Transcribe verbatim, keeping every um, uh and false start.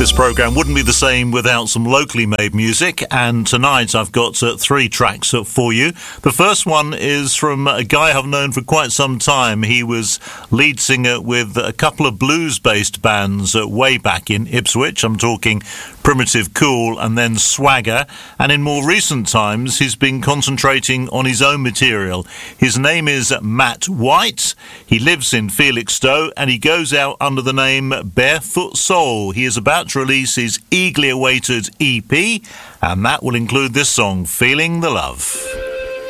This programme wouldn't be the same without some locally made music, and tonight I've got uh, three tracks uh, for you. The first one is from a guy I've known for quite some time. He was lead singer with a couple of blues-based bands uh, way back in Ipswich. I'm talking Primitive Cool and then Swagger, and in more recent times he's been concentrating on his own material. His name is Matt White. He lives in Felixstowe and he goes out under the name Barefoot Soul. He is about to release his eagerly awaited E P, and that will include this song, Feeling the Love.